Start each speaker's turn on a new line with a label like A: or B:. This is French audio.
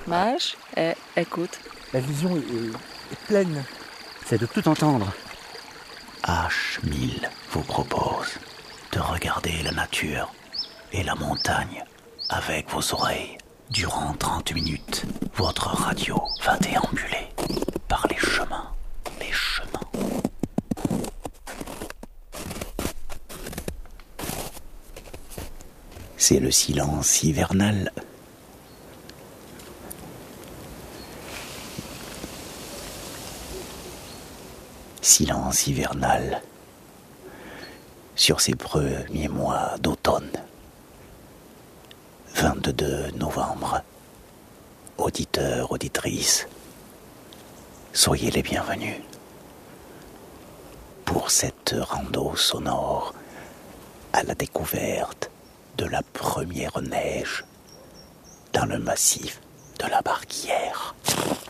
A: Mage et écoute.
B: La vision est pleine.
C: C'est de tout entendre.
D: H1000 vous propose de regarder la nature et la montagne avec vos oreilles. Durant 30 minutes, votre radio va déambuler par les chemins. C'est le silence hivernal. Silence hivernal sur ces premiers mois d'automne. 22 novembre. Auditeurs, auditrices, soyez les bienvenus pour cette rando sonore à la découverte de la première neige dans le massif de la Barguillère.